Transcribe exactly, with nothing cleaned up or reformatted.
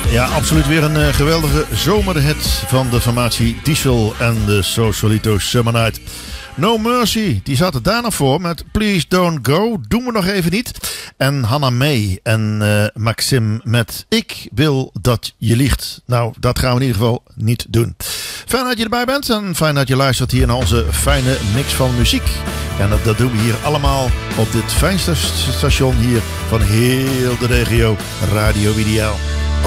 Ja, absoluut weer een uh, geweldige zomerhit van de formatie Diesel en de Sausalito Summer Night. No Mercy, die zat er daarna voor met Please Don't Go, doen we nog even niet. En Hannah May en uh, Maxim met Ik Wil Dat Je Liegt. Nou, dat gaan we in ieder geval niet doen. Fijn dat je erbij bent en fijn dat je luistert hier naar onze fijne mix van muziek. En dat, dat doen we hier allemaal op dit fijnste station hier van heel de regio, Radio Ideaal.